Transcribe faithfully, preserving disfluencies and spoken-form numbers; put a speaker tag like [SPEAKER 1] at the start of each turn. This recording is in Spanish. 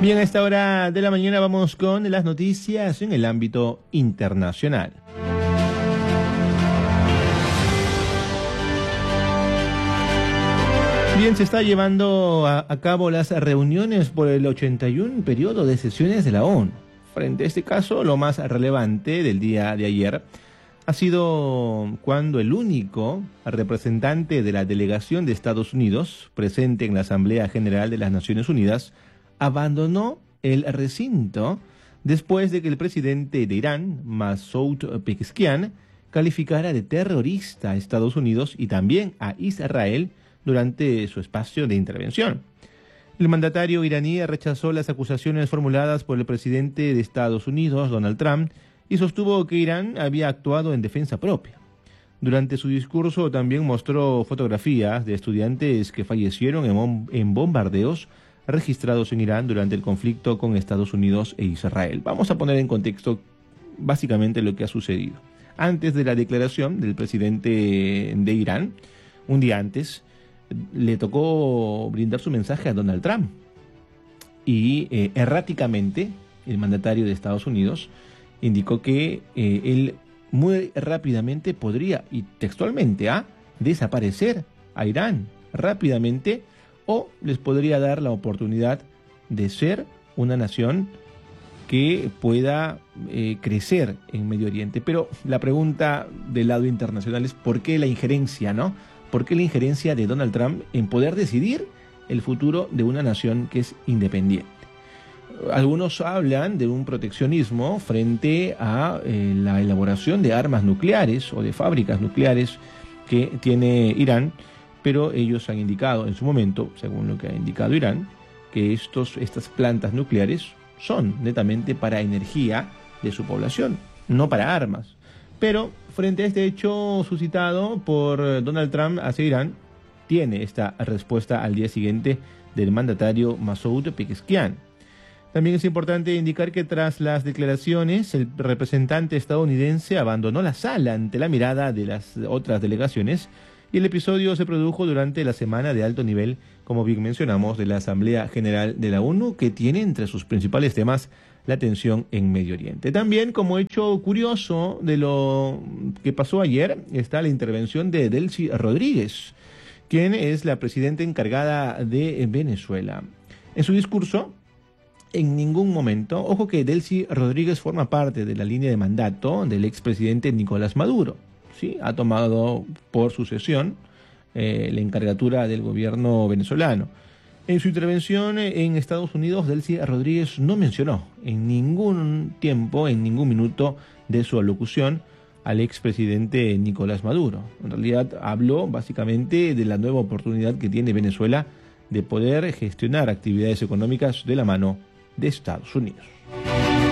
[SPEAKER 1] Bien, a esta hora de la mañana vamos con las noticias en el ámbito internacional. Bien, se está llevando a, a cabo las reuniones por el ochenta y uno periodo de sesiones de la ONU. Frente a este caso, lo más relevante del día de ayer ha sido cuando el único representante de la delegación de Estados Unidos presente en la Asamblea General de las Naciones Unidas abandonó el recinto después de que el presidente de Irán, Masoud Pezeshkian, calificara de terrorista a Estados Unidos y también a Israel durante su espacio de intervención. El mandatario iraní rechazó las acusaciones formuladas por el presidente de Estados Unidos, Donald Trump, y sostuvo que Irán había actuado en defensa propia. Durante su discurso también mostró fotografías de estudiantes que fallecieron en, en bombardeos registrados en Irán durante el conflicto con Estados Unidos e Israel. Vamos a poner en contexto básicamente lo que ha sucedido. Antes de la declaración del presidente de Irán, un día antes, le tocó brindar su mensaje a Donald Trump. Y eh, erráticamente, el mandatario de Estados Unidos indicó que eh, él muy rápidamente podría, y textualmente, ¿ah? desaparecer a Irán rápidamente, o les podría dar la oportunidad de ser una nación que pueda eh, crecer en Medio Oriente. Pero la pregunta del lado internacional es ¿por qué la injerencia, no? ¿Por qué la injerencia de Donald Trump en poder decidir el futuro de una nación que es independiente? Algunos hablan de un proteccionismo frente a eh, la elaboración de armas nucleares o de fábricas nucleares que tiene Irán, pero ellos han indicado en su momento, según lo que ha indicado Irán, que estos, estas plantas nucleares son netamente para energía de su población, no para armas. Pero frente a este hecho suscitado por Donald Trump hacia Irán, tiene esta respuesta al día siguiente del mandatario Masoud Pezeshkian. También es importante indicar que tras las declaraciones, el representante estadounidense abandonó la sala ante la mirada de las otras delegaciones, y el episodio se produjo durante la semana de alto nivel, como bien mencionamos, de la Asamblea General de la ONU, que tiene entre sus principales temas la tensión en Medio Oriente. También, como hecho curioso de lo que pasó ayer, está la intervención de Delcy Rodríguez, quien es la presidenta encargada de Venezuela. En su discurso, en ningún momento, ojo que Delcy Rodríguez forma parte de la línea de mandato del expresidente Nicolás Maduro. ¿Sí? Ha tomado por sucesión eh, la encargatura del gobierno venezolano. En su intervención en Estados Unidos, Delcy Rodríguez no mencionó en ningún tiempo, en ningún minuto de su alocución al expresidente Nicolás Maduro. En realidad habló básicamente de la nueva oportunidad que tiene Venezuela de poder gestionar actividades económicas de la mano de Estados Unidos.